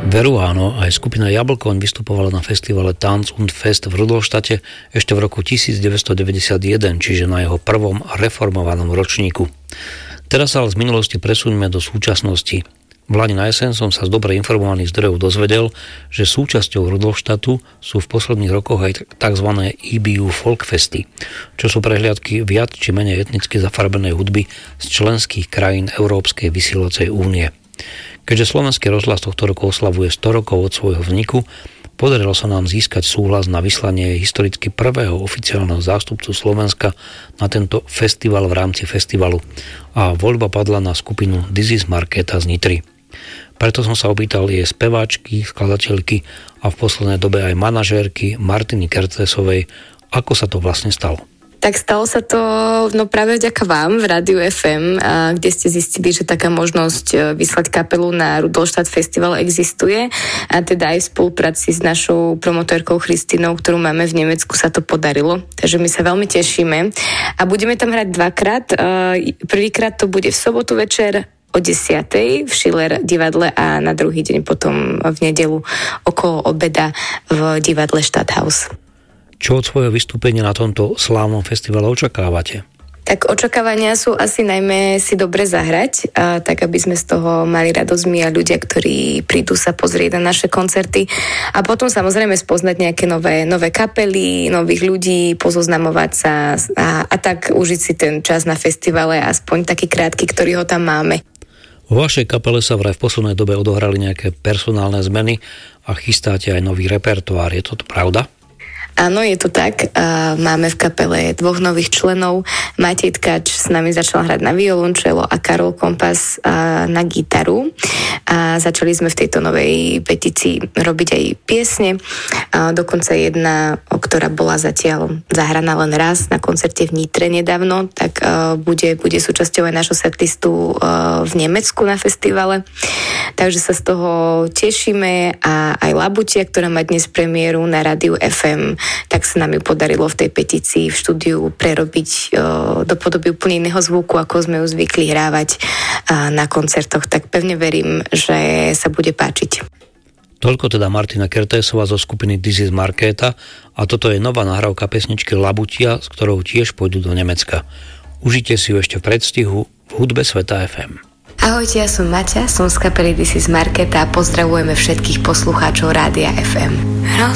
Veruáno aj skupina Jablkon vystupovala na festivale Tanz und Fest v Rudolštate ešte v roku 1991, čiže na jeho prvom reformovanom ročníku. Teraz sa ale z minulosti presuňme do súčasnosti. V lani na jeseň som sa z dobre informovaných zdrojov dozvedel, že súčasťou Rudolštatu sú v posledných rokoch aj tzv. EBU Folkfesty, čo sú prehliadky viac či menej etnicky zafarbenej hudby z členských krajín Európskej vysielacej únie. Keďže Slovenský rozhlas tohto roku oslavuje 100 rokov od svojho vzniku, podarilo sa nám získať súhlas na vyslanie historicky prvého oficiálneho zástupcu Slovenska na tento festival v rámci festivalu a voľba padla na skupinu This is Markéta z Nitry. Preto som sa opýtal jej speváčky, skladateľky a v poslednej dobe aj manažérky Martiny Kertésovej, ako sa to vlastne stalo. Tak stalo sa to práve vďaka vám v Rádiu FM, kde ste zistili, že taká možnosť vyslať kapelu na Rudolštát festival existuje a teda aj v spolupráci s našou promotérkou Christinou, ktorú máme v Nemecku, sa to podarilo. Takže my sa veľmi tešíme a budeme tam hrať dvakrát. Prvýkrát to bude v sobotu večer o 10:00 v Schiller divadle a na druhý deň potom v nedeľu okolo obeda v divadle Stadthaus. Čo od svojho vystúpenia na tomto slávnom festivale očakávate? Tak očakávania sú asi najmä si dobre zahrať, tak aby sme z toho mali radosť my a ľudia, ktorí prídu sa pozrieť na naše koncerty. A potom samozrejme spoznať nejaké nové kapely, nových ľudí, pozoznamovať sa a tak užiť si ten čas na festivale, aspoň taký krátky, ktorý ho tam máme. Vo vašej kapele sa vraj v poslednej dobe odohrali nejaké personálne zmeny a chystáte aj nový repertoár. Je to pravda? Áno, je to tak. Máme v kapele 2 nových členov. Matej Tkač s nami začal hrať na violončelo a Karol Kompas na gitaru. A začali sme v tejto novej petícii robiť aj piesne. Dokonca jedna, ktorá bola zatiaľ zahraná len raz na koncerte v Nitre nedávno, tak bude súčasťou aj nášho setlistu v Nemecku na festivale. Takže sa z toho tešíme a aj Labutia, ktorá má dnes premiéru na Rádiu FM, tak sa nám ju podarilo v tej petícii v štúdiu prerobiť do podoby úplne iného zvuku, ako sme ju zvykli hrávať na koncertoch. Tak pevne verím, že sa bude páčiť. Toľko teda Martina Kertésová zo skupiny This is Markéta a toto je nová nahrávka pesničky Labutia, s ktorou tiež pôjdu do Nemecka. Užite si ju ešte v predstihu v hudbe Sveta FM. Ahojte, ja som Maťa, som z kapely This is Markéta a pozdravujeme všetkých poslucháčov Rádia FM.